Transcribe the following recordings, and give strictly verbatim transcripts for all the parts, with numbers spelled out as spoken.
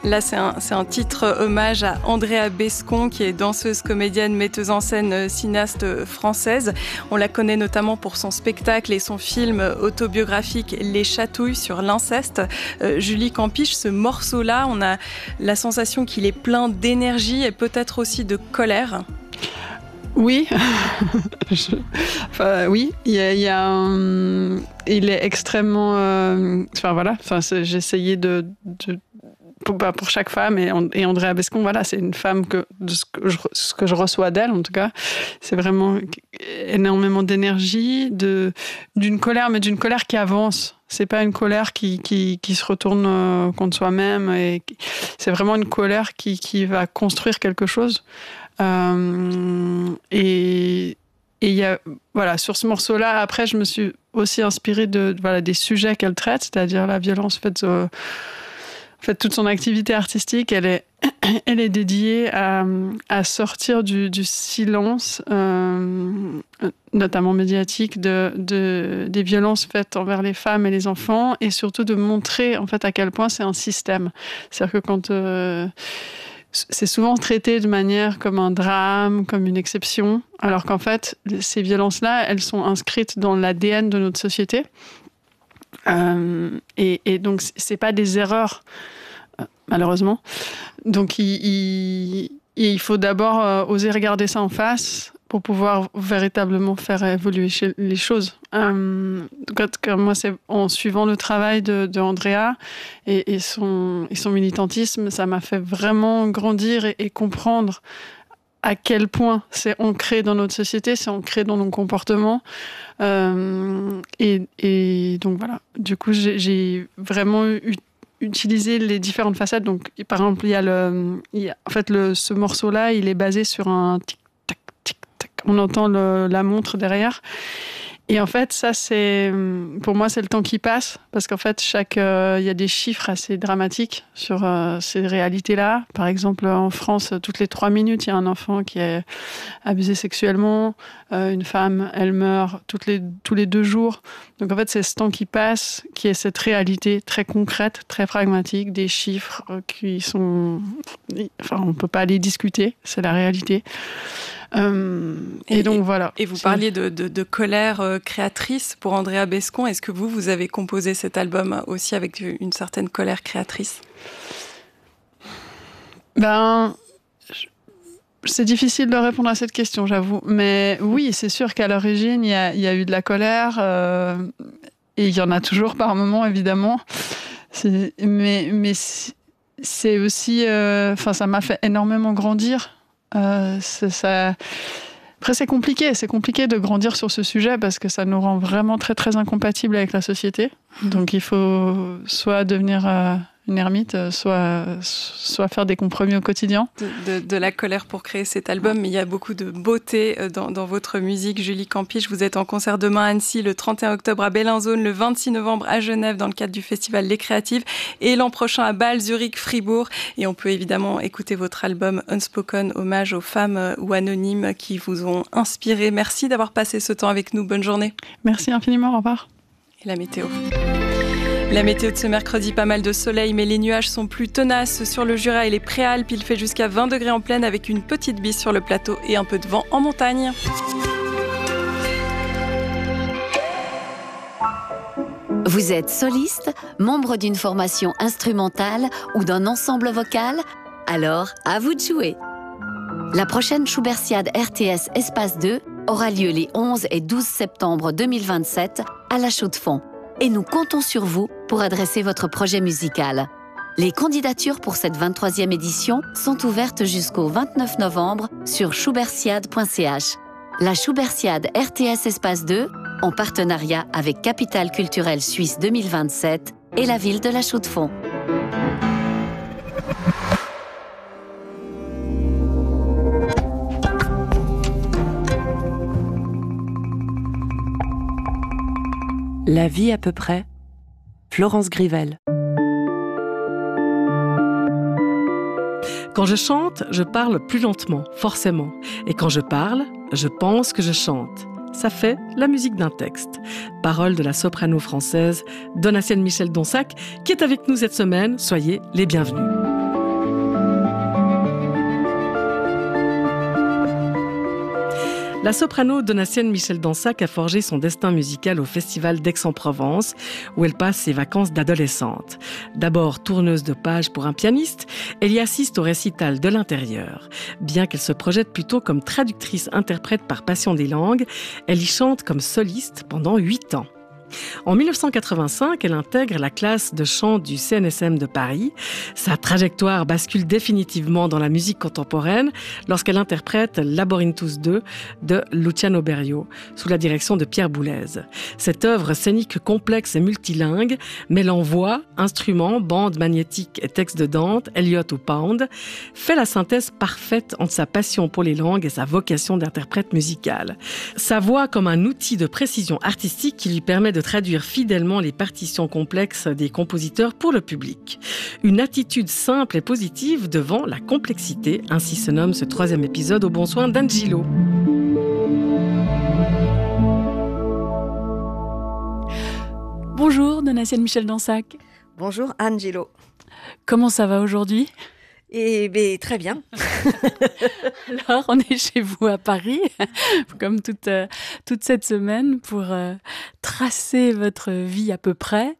Là, c'est un, c'est un titre hommage à Andrea Bescon, qui est danseuse, comédienne, metteuse en scène, cinéaste française. On la connaît notamment pour son spectacle et son film autobiographique Les Chatouilles sur l'inceste. Euh, Julie Campiche, ce morceau-là, on a la sensation qu'il est plein d'énergie et peut-être aussi de colère. Oui, Je... enfin, oui, il y a, il y a un... il est extrêmement, euh... enfin voilà, enfin, j'ai essayé de, de... Pour, bah, pour chaque femme, et, et Andrea Bescon, voilà, c'est une femme que, de ce, que je, ce que je reçois d'elle, en tout cas, c'est vraiment énormément d'énergie, de, d'une colère, mais d'une colère qui avance. C'est pas une colère qui, qui, qui se retourne contre soi-même, et c'est vraiment une colère qui, qui va construire quelque chose. Euh, et il y a, voilà, sur ce morceau-là, après, je me suis aussi inspirée de, voilà, des sujets qu'elle traite, c'est-à-dire la violence faite euh, En fait, toute son activité artistique, elle est, elle est dédiée à, à sortir du, du silence, euh, notamment médiatique, de, de, des violences faites envers les femmes et les enfants, et surtout de montrer en fait à quel point c'est un système. C'est-à-dire que quand euh, c'est souvent traité de manière comme un drame, comme une exception, alors qu'en fait, ces violences-là, elles sont inscrites dans l'A D N de notre société. Euh, et, et donc, c'est pas des erreurs, malheureusement. Donc, il, il, il faut d'abord euh, oser regarder ça en face pour pouvoir véritablement faire évoluer les choses. Euh, quand, moi, c'est en suivant le travail de, de Andrea et, et, son, et son militantisme, ça m'a fait vraiment grandir et, et comprendre à quel point c'est ancré dans notre société, c'est ancré dans nos comportements. Euh, et, et donc voilà, du coup, j'ai, j'ai vraiment eu, utilisé les différentes facettes. Donc, par exemple, il y a le, il y a, en fait, le, ce morceau-là, il est basé sur un tic-tac, tic-tac. On entend le, la montre derrière. Et en fait, ça, c'est, pour moi, c'est le temps qui passe, parce qu'en fait, chaque, euh, il y a des chiffres assez dramatiques sur euh, ces réalités-là. Par exemple, en France, toutes les trois minutes, il y a un enfant qui est abusé sexuellement. Euh, une femme, elle meurt toutes les, tous les deux jours. Donc, en fait, c'est ce temps qui passe, qui est cette réalité très concrète, très pragmatique, des chiffres euh, qui sont, enfin, on peut pas les discuter, c'est la réalité. Euh, et, et donc voilà. Et vous parliez de, de, de colère euh, créatrice pour Andrea Bescon. Est-ce que vous, vous avez composé cet album aussi avec une certaine colère créatrice ? Ben, c'est difficile de répondre à cette question, j'avoue. Mais oui, c'est sûr qu'à l'origine, il y a, il y a eu de la colère. Euh, et il y en a toujours par moments, évidemment. C'est, mais, mais c'est aussi... Enfin, euh, ça m'a fait énormément grandir. Euh, c'est, ça... Après, c'est compliqué. C'est compliqué de grandir sur ce sujet parce que ça nous rend vraiment très, très incompatibles avec la société. Donc, il faut soit devenir euh, une ermite, soit, soit faire des compromis au quotidien. De, de, de la colère pour créer cet album, mais il y a beaucoup de beauté dans, dans votre musique. Julie Campiche, vous êtes en concert demain à Annecy, le trente et un octobre à Bellinzone, le vingt-six novembre à Genève dans le cadre du festival Les Créatives, et l'an prochain à Bâle, Zurich, Fribourg. Et on peut évidemment écouter votre album Unspoken, hommage aux femmes ou anonymes qui vous ont inspiré. Merci d'avoir passé ce temps avec nous. Bonne journée. Merci infiniment. Au revoir. Et la météo. La météo de ce mercredi, pas mal de soleil, mais les nuages sont plus tenaces sur le Jura et les Préalpes. Il fait jusqu'à vingt degrés en plaine avec une petite bise sur le plateau et un peu de vent en montagne. Vous êtes soliste, membre d'une formation instrumentale ou d'un ensemble vocal ? Alors, à vous de jouer. La prochaine Schubertiade R T S Espace deux aura lieu les onze et douze septembre deux mille vingt-sept à La Chaux-de-Fonds. Et nous comptons sur vous pour adresser votre projet musical. Les candidatures pour cette vingt-troisième édition sont ouvertes jusqu'au vingt-neuf novembre sur schubertiade point c h. La Schubertiade R T S Espace deux, en partenariat avec Capitale Culturelle Suisse deux mille vingt-sept et la ville de La Chaux-de-Fonds. La vie à peu près, Florence Grivel. Quand je chante, je parle plus lentement, forcément. Et quand je parle, je pense que je chante. Ça fait la musique d'un texte. Paroles de la soprano française Donatienne Michel-Donsac, qui est avec nous cette semaine. Soyez les bienvenus. La soprano donatienne Michel Dansac a forgé son destin musical au Festival d'Aix-en-Provence, où elle passe ses vacances d'adolescente. D'abord tourneuse de pages pour un pianiste, elle y assiste au récital de l'intérieur. Bien qu'elle se projette plutôt comme traductrice-interprète par passion des langues, elle y chante comme soliste pendant huit ans. En dix-neuf cent quatre-vingt-cinq, elle intègre la classe de chant du C N S M de Paris. Sa trajectoire bascule définitivement dans la musique contemporaine lorsqu'elle interprète Laborinthus deux de Luciano Berio, sous la direction de Pierre Boulez. Cette œuvre scénique complexe et multilingue, mêlant voix, instruments, bandes magnétiques et textes de Dante, Eliot ou Pound, fait la synthèse parfaite entre sa passion pour les langues et sa vocation d'interprète musicale. Sa voix comme un outil de précision artistique qui lui permet de traduire fidèlement les partitions complexes des compositeurs pour le public. Une attitude simple et positive devant la complexité, ainsi se nomme ce troisième épisode au bon soin d'Angelo. Bonjour, donatienne Michel Dansac. Bonjour, Angelo. Comment ça va aujourd'hui ? Eh bien, très bien. Alors, on est chez vous à Paris, comme toute, euh, toute cette semaine, pour euh, tracer votre vie à peu près.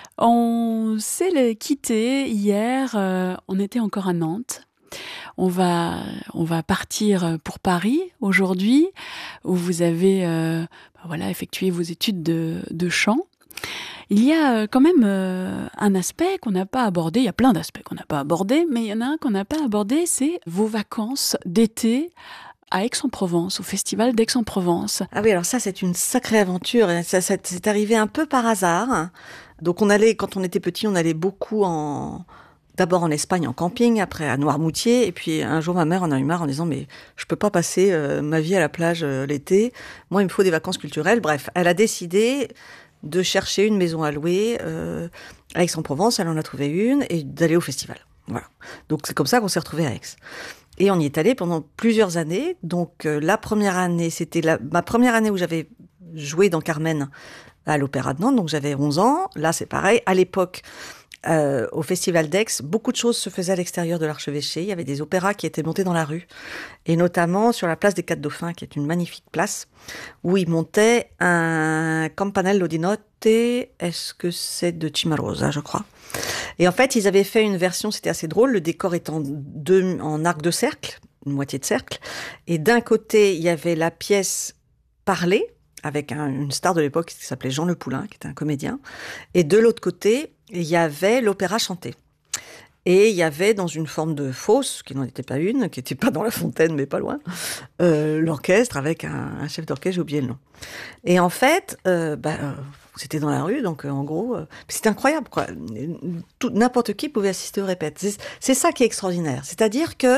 On s'est quitté hier, euh, on était encore à Nantes. On va, on va partir pour Paris aujourd'hui, où vous avez euh, bah voilà, effectué vos études de, de chant. Il y a quand même euh, un aspect qu'on n'a pas abordé, il y a plein d'aspects qu'on n'a pas abordés, mais il y en a un qu'on n'a pas abordé, c'est vos vacances d'été à Aix-en-Provence, au festival d'Aix-en-Provence. Ah oui, alors ça c'est une sacrée aventure, ça, ça c'est arrivé un peu par hasard. Donc on allait, quand on était petit, on allait beaucoup en... D'abord en Espagne, en camping, après à Noirmoutier, et puis un jour ma mère en a eu marre en disant « mais je peux pas passer euh, ma vie à la plage euh, l'été, moi il me faut des vacances culturelles ». Bref, elle a décidé de chercher une maison à louer euh, à Aix-en-Provence, elle en a trouvé une, et d'aller au festival. Voilà. Donc c'est comme ça qu'on s'est retrouvés à Aix. Et on y est allé pendant plusieurs années. Donc euh, la première année, c'était la, ma première année où j'avais joué dans Carmen à l'Opéra de Nantes, donc j'avais onze ans. Là c'est pareil, à l'époque, euh, au Festival d'Aix, beaucoup de choses se faisaient à l'extérieur de l'archevêché. Il y avait des opéras qui étaient montés dans la rue, et notamment sur la place des Quatre Dauphins, qui est une magnifique place, où ils montaient un Campanello di Notte, est-ce que c'est de Cimarosa, je crois. Et en fait, ils avaient fait une version, c'était assez drôle, le décor étant deux, en arc de cercle, une moitié de cercle, et d'un côté, il y avait la pièce parlée, avec un, une star de l'époque qui s'appelait Jean Le Poulain, qui était un comédien, et de l'autre côté, il y avait l'opéra chanté. Et il y avait, dans une forme de fosse, qui n'en était pas une, qui n'était pas dans la fontaine, mais pas loin, euh, l'orchestre avec un, un chef d'orchestre, j'ai oublié le nom. Et en fait, euh, bah, euh, c'était dans la rue, donc euh, en gros, euh, c'était incroyable, quoi. Tout, n'importe qui pouvait assister aux répètes. C'est, c'est ça qui est extraordinaire. C'est-à-dire que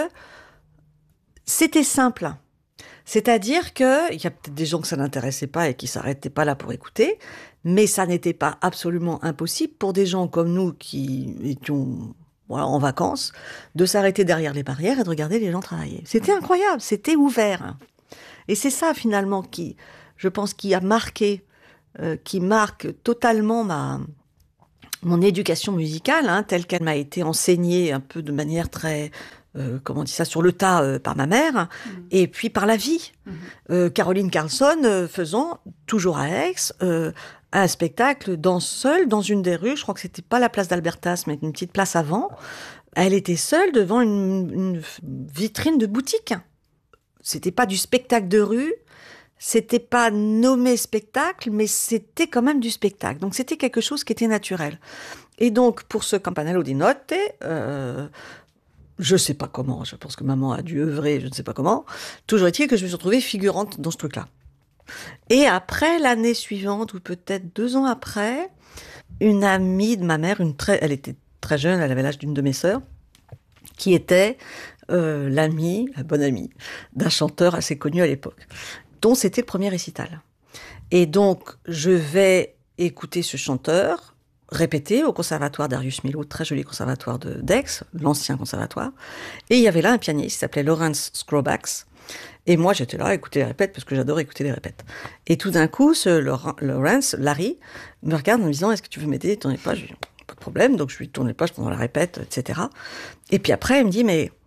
c'était simple. C'est-à-dire que, il y a peut-être des gens que ça n'intéressait pas et qui s'arrêtaient pas là pour écouter, mais ça n'était pas absolument impossible pour des gens comme nous qui étions... Voilà, en vacances, de s'arrêter derrière les barrières et de regarder les gens travailler. C'était incroyable, c'était ouvert. Et c'est ça, finalement, qui, je pense, qui a marqué, euh, qui marque totalement ma, mon éducation musicale, hein, telle qu'elle m'a été enseignée un peu de manière très, euh, comment on dit ça, sur le tas euh, par ma mère, mmh. et puis par la vie. Mmh. Euh, Caroline Carlson euh, faisant, toujours à Aix, euh, un spectacle dans, seule dans une des rues, je crois que c'était pas la place d'Albertas, mais une petite place avant. Elle était seule devant une, une vitrine de boutique. C'était pas du spectacle de rue, c'était pas nommé spectacle, mais c'était quand même du spectacle. Donc c'était quelque chose qui était naturel. Et donc pour ce Campanello di Notte, euh, je sais pas comment, je pense que maman a dû œuvrer, je ne sais pas comment. Toujours est-il que je me suis retrouvée figurante dans ce truc-là. Et après, l'année suivante, ou peut-être deux ans après, une amie de ma mère, une très, elle était très jeune, elle avait l'âge d'une de mes sœurs, qui était euh, l'amie, la bonne amie, d'un chanteur assez connu à l'époque, dont c'était le premier récital. Et donc, je vais écouter ce chanteur répéter au conservatoire Darius Milhaud, très joli conservatoire de d'Aix, l'ancien conservatoire. Et il y avait là un pianiste qui s'appelait Lawrence Scrobax. Et moi, j'étais là à écouter les répètes, parce que j'adore écouter les répètes. Et tout d'un coup, ce Lawrence, Larry, me regarde en me disant « Est-ce que tu veux m'aider à tourner les pages ?» Je lui dis « Pas de problème », donc je lui tourne les pages pendant la répète, et cetera. Et puis après, il me dit « Mais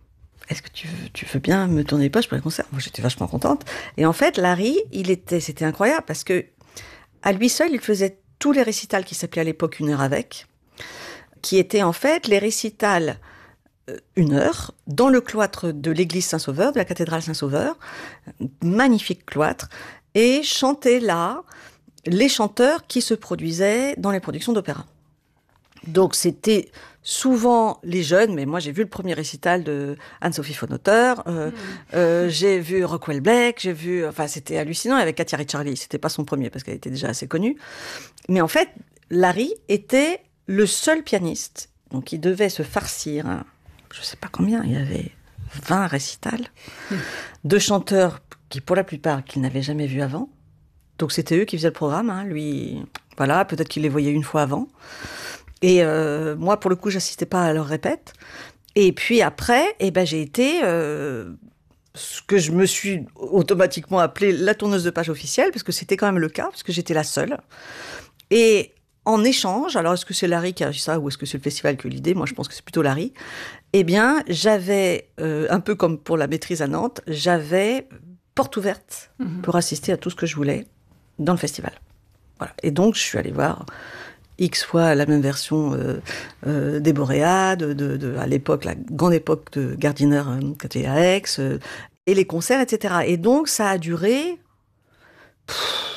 est-ce que tu veux, tu veux bien me tourner les pages pour les concerts? Moi, j'étais vachement contente. Et en fait, Larry, il était, c'était incroyable parce que à lui seul, il faisait tous les récitals qui s'appelaient à l'époque Une heure avec, qui étaient en fait les récitals euh, une heure dans le cloître de l'église Saint-Sauveur, de la cathédrale Saint-Sauveur, magnifique cloître, et chantaient là les chanteurs qui se produisaient dans les productions d'opéra. Donc c'était souvent les jeunes, mais moi j'ai vu le premier récital de Anne-Sophie von Otter, euh, mmh. euh, j'ai vu Rockwell Blake, j'ai vu, enfin c'était hallucinant avec Katia Ricciardi, c'était pas son premier parce qu'elle était déjà assez connue, mais en fait Larry était le seul pianiste, donc il devait se farcir, hein, je sais pas combien, il y avait vingt récitals, mmh. de chanteurs qui pour la plupart qu'il n'avait jamais vus avant, donc c'était eux qui faisaient le programme, hein, lui, voilà, peut-être qu'il les voyait une fois avant. Et euh, moi, pour le coup, j'assistais pas à leurs répètes. Et puis après, eh ben, j'ai été euh, ce que je me suis automatiquement appelée la tourneuse de page officielle, parce que c'était quand même le cas, parce que j'étais la seule. Et en échange, alors est-ce que c'est Larry qui a eu ça, ou est-ce que c'est le festival qui a eu l'idée? Moi, je pense que c'est plutôt Larry. Eh bien, j'avais, euh, un peu comme pour la maîtrise à Nantes, j'avais porte ouverte mmh. pour assister à tout ce que je voulais dans le festival. Voilà. Et donc, je suis allée voir X fois la même version euh, euh, des Boréades, de, de, de, à l'époque, la grande époque de Gardiner, euh, qui était à Aix, euh, et les concerts, et cetera. Et donc, ça a duré... Pff,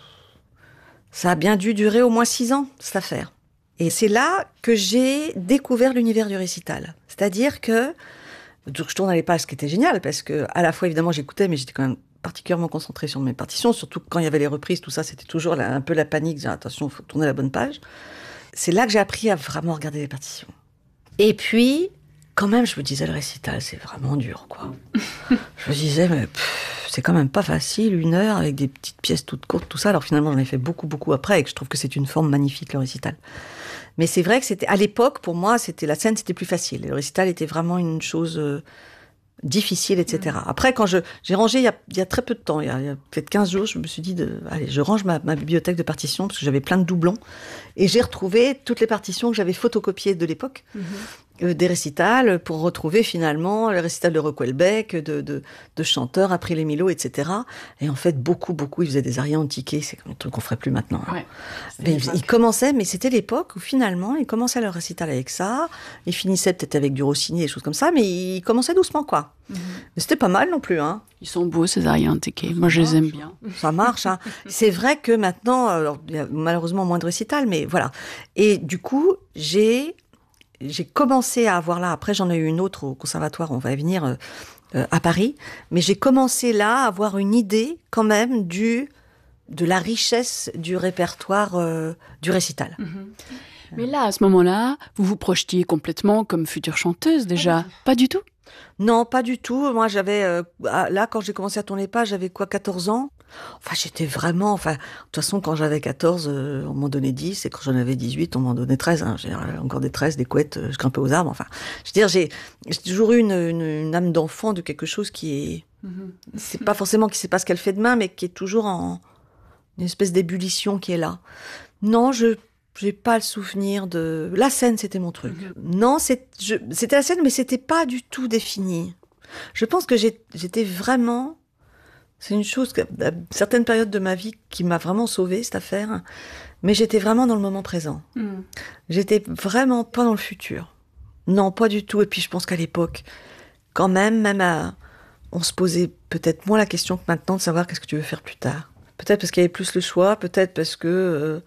ça a bien dû durer au moins six ans, cette affaire. Et c'est là que j'ai découvert l'univers du récital. C'est-à-dire que... Donc, je tourne à les pages, ce qui était génial, parce que à la fois, évidemment, j'écoutais, mais j'étais quand même particulièrement concentrée sur mes partitions, surtout quand il y avait les reprises, tout ça, c'était toujours la, un peu la panique, disant, attention, il faut tourner la bonne page. C'est là que j'ai appris à vraiment regarder les partitions. Et puis, quand même, je me disais, le récital, c'est vraiment dur, quoi. Je me disais, mais pff, c'est quand même pas facile, une heure, avec des petites pièces toutes courtes, tout ça. Alors finalement, j'en ai fait beaucoup, beaucoup après, et que je trouve que c'est une forme magnifique, le récital. Mais c'est vrai que c'était, à l'époque, pour moi, c'était, la scène, c'était plus facile. Le récital était vraiment une chose... Euh, difficile, et cetera. Après, quand je, j'ai rangé il y, a, il y a très peu de temps, il y a, il y a peut-être quinze jours, je me suis dit, de, allez, je range ma, ma bibliothèque de partitions, parce que j'avais plein de doublons, et j'ai retrouvé toutes les partitions que j'avais photocopiées de l'époque, mmh. euh, des récitals, pour retrouver finalement les récitals de Rockwell Beck, de, de, de chanteurs, Aprile Milo, et cetera. Et en fait, beaucoup, beaucoup, ils faisaient des arias antiqués, c'est un truc qu'on ferait plus maintenant. Hein. Ouais, mais ils, ils commençaient, mais c'était l'époque où finalement, ils commençaient leur récital avec ça, ils finissaient peut-être avec du Rossini, des choses comme ça, mais ils commençaient doucement, quoi. Mmh. Mais c'était pas mal non plus, hein. Ils sont beaux, ces arias antiqués. Moi, je les aime bien. Ça marche, hein. C'est vrai que maintenant, alors, il y a malheureusement moins de récitals, mais voilà. Et du coup, j'ai, j'ai commencé à avoir là, après j'en ai eu une autre au conservatoire, on va y venir, euh, euh, à Paris, mais j'ai commencé là à avoir une idée quand même du, de la richesse du répertoire euh, du récital. Mmh. Mais là, à ce moment-là, vous vous projetiez complètement comme future chanteuse déjà? Pas du tout? Non, pas du tout. Moi, j'avais... Euh, là, quand j'ai commencé à tourner pas, j'avais quoi, quatorze ans? Enfin, j'étais vraiment... Enfin, de toute façon, quand j'avais quatorze, euh, on m'en donnait dix, et quand j'en avais dix-huit, on m'en donnait treize. Hein. J'ai encore des treize, des couettes, euh, je grimpais aux arbres. Enfin, je veux dire, j'ai, j'ai toujours eu une, une, une âme d'enfant de quelque chose qui est... Mm-hmm. C'est pas forcément qui sait pas ce qu'elle fait demain, mais qui est toujours en... une espèce d'ébullition qui est là. Non, je... J'ai pas le souvenir de... La scène, c'était mon truc. Mmh. Non, c'est... Je... c'était la scène, mais c'était pas du tout défini. Je pense que j'ai... j'étais vraiment... C'est une chose, que... à certaines périodes de ma vie, qui m'a vraiment sauvée, cette affaire. Mais j'étais vraiment dans le moment présent. Mmh. J'étais vraiment pas dans le futur. Non, pas du tout. Et puis, je pense qu'à l'époque, quand même, même à... on se posait peut-être moins la question que maintenant de savoir qu'est-ce que tu veux faire plus tard. Peut-être parce qu'il y avait plus le choix, peut-être parce que... Euh...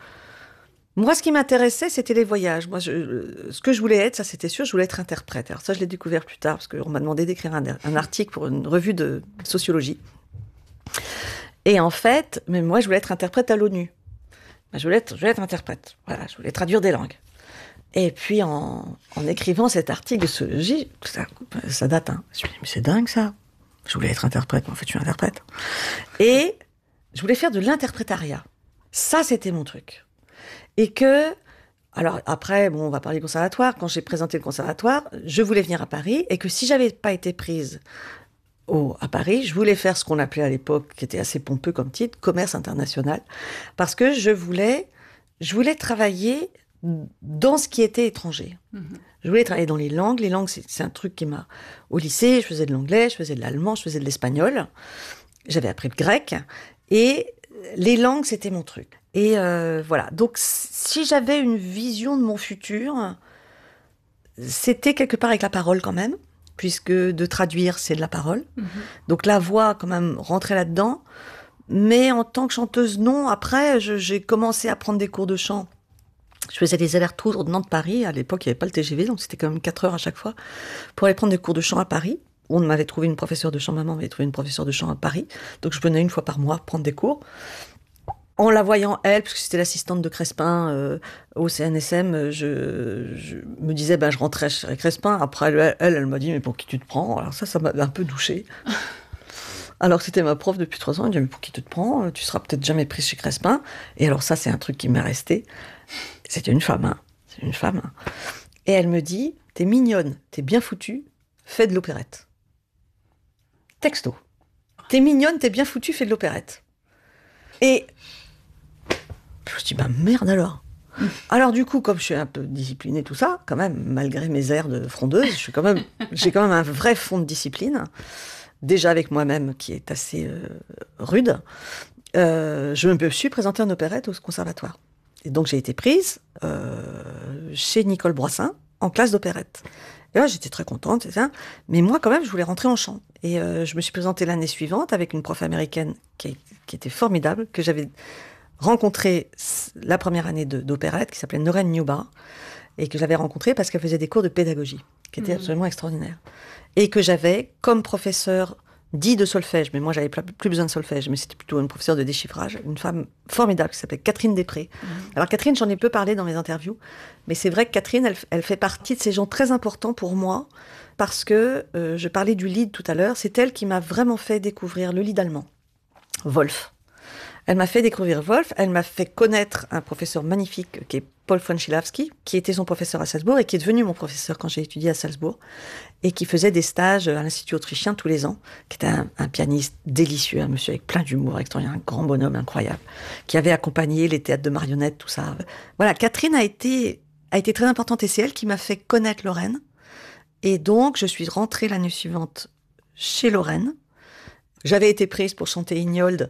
Moi, ce qui m'intéressait, c'était les voyages. Moi, je, ce que je voulais être, ça c'était sûr, je voulais être interprète. Alors ça, je l'ai découvert plus tard, parce qu'on m'a demandé d'écrire un, un article pour une revue de sociologie. Et en fait, mais moi, je voulais être interprète à l'ONU. Je voulais être, je voulais être interprète. Voilà, je voulais traduire des langues. Et puis, en, en écrivant cet article de sociologie, ça, ça date, hein. Je me suis dit, mais c'est dingue, ça. Je voulais être interprète, mais en fait, je suis interprète. Et je voulais faire de l'interprétariat. Ça, c'était mon truc. Et que, alors après, bon, on va parler du conservatoire. Quand j'ai présenté le conservatoire, je voulais venir à Paris et que si j'avais pas été prise au, à Paris, je voulais faire ce qu'on appelait à l'époque, qui était assez pompeux comme titre, commerce international, parce que je voulais, je voulais travailler dans ce qui était étranger. Mmh. Je voulais travailler dans les langues. Les langues, c'est, c'est un truc qui m'a... Au lycée, je faisais de l'anglais, je faisais de l'allemand, je faisais de l'espagnol. J'avais appris le grec. Et les langues, c'était mon truc. Et euh, voilà. Donc, si j'avais une vision de mon futur, c'était quelque part avec la parole quand même, puisque de traduire, c'est de la parole. Mmh. Donc, la voix, quand même, rentrait là-dedans. Mais en tant que chanteuse, non. Après, je, j'ai commencé à prendre des cours de chant. Je faisais des allers-retours de Nantes-Paris. À l'époque, il n'y avait pas le T G V, donc c'était quand même quatre heures à chaque fois pour aller prendre des cours de chant à Paris. On m'avait trouvé une professeure de chant, maman m'avait trouvé une professeure de chant à Paris. Donc je venais une fois par mois prendre des cours. En la voyant, elle, parce que c'était l'assistante de Crespin euh, au C N S M, je, je me disais, ben, je rentrais chez Crespin. Après, elle, elle, elle m'a dit, mais pour qui tu te prends ? Alors ça, ça m'a un peu douchée. Alors que c'était ma prof depuis trois ans. Elle m'a dit, mais pour qui tu te prends ? Tu seras peut-être jamais prise chez Crespin. Et alors ça, c'est un truc qui m'est resté. C'était une femme, hein. C'est une femme. Hein. Et elle me dit, t'es mignonne, t'es bien foutue, fais de l'opérette. Texto. T'es mignonne, t'es bien foutue, fais de l'opérette. Et je me dis, bah merde alors. Mmh. Alors du coup, comme je suis un peu disciplinée, tout ça, quand même, malgré mes airs de frondeuse, je suis quand même, j'ai quand même un vrai fond de discipline, déjà avec moi-même, qui est assez euh, rude. Euh, je me suis présentée en opérette au conservatoire. Et donc j'ai été prise euh, chez Nicole Broissin en classe d'opérette. Et là j'étais très contente, c'est ça. Mais moi quand même je voulais rentrer en chant. Et euh, je me suis présentée l'année suivante avec une prof américaine qui, qui était formidable, que j'avais rencontrée la première année de, d'opérette, qui s'appelait Noreen Newbar, et que j'avais rencontrée parce qu'elle faisait des cours de pédagogie, qui étaient mmh. absolument extraordinaires. Et que j'avais comme professeur dit de solfège, mais moi j'avais plus besoin de solfège, mais c'était plutôt une professeure de déchiffrage, une femme formidable qui s'appelait Catherine Després. Mmh. Alors Catherine, j'en ai peu parlé dans mes interviews, mais c'est vrai que Catherine, elle, elle fait partie de ces gens très importants pour moi, parce que, euh, je parlais du lied tout à l'heure, c'est elle qui m'a vraiment fait découvrir le lied allemand, Wolf. Elle m'a fait découvrir Wolf, elle m'a fait connaître un professeur magnifique qui est Paul Franchilawski, qui était son professeur à Salzbourg et qui est devenu mon professeur quand j'ai étudié à Salzbourg, et qui faisait des stages à l'Institut autrichien tous les ans, qui était un, un pianiste délicieux, un monsieur avec plein d'humour, extraordinaire, un grand bonhomme incroyable, qui avait accompagné les théâtres de marionnettes, tout ça. Voilà, Catherine a été, a été très importante et c'est elle qui m'a fait connaître Lorraine. Et donc, je suis rentrée l'année suivante chez Lorraine. J'avais été prise pour chanter Ignold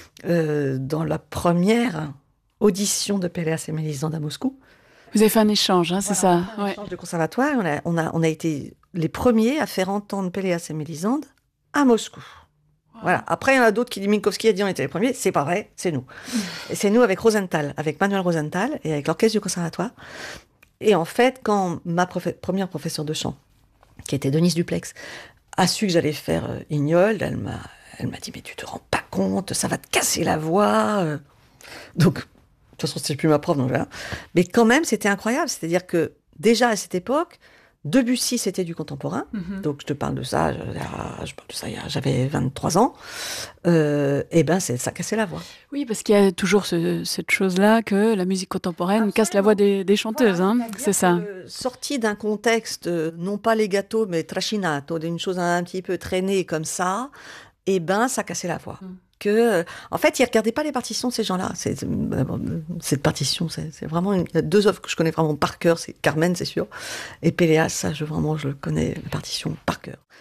euh, dans la première audition de Péléas et Mélisande à Moscou. Vous avez fait un échange, hein, c'est voilà, ça un ouais. échange de conservatoire. On a, on, a, on a été les premiers à faire entendre Péléas et Mélisande à Moscou. Wow. Voilà. Après, il y en a d'autres qui disent Minkowski a dit on était les premiers. C'est pas vrai, c'est nous. Et c'est nous avec Rosenthal, avec Manuel Rosenthal et avec l'orchestre du conservatoire. Et en fait, quand ma prof... première professeure de chant, qui était Denise Duplex, a su que j'allais faire euh, Ignold, elle m'a, elle m'a dit mais tu te rends pas compte, ça va te casser la voix. Donc, de toute façon, c'était plus ma prof, donc voilà. Mais quand même, c'était incroyable. C'est-à-dire que déjà à cette époque, Debussy, c'était du contemporain. Mm-hmm. Donc, je te parle de ça, je, je parle de ça, j'avais vingt-trois ans. Euh, et ben, c'est, ça cassait la voix. Oui, parce qu'il y a toujours ce, cette chose-là que la musique contemporaine Absolument. Casse la voix des, des chanteuses. Voilà, hein, c'est ça. Que, sorti d'un contexte, non pas legato, mais trascinato, d'une chose un petit peu traînée comme ça, et ben, ça cassait la voix. Mm. Que, en fait, ils ne regardaient pas les partitions de ces gens-là. C'est, c'est, cette partition, c'est, c'est vraiment... Une, il y a deux œuvres que je connais vraiment par cœur. C'est Carmen, c'est sûr. Et Péléas, ça, je, vraiment, je le connais, la partition par cœur.